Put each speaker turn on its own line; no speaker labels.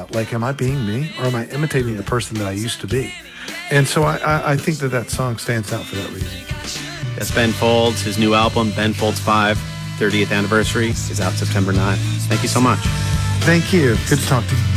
about, like, am I being me or am I imitating the person that I used to be? And so I think that song stands out for that reason.
That's Ben Folds. His new album, Ben Folds 5, 30th anniversary, is out September 9th. Thank you so much.
Thank you. Good to talk to you.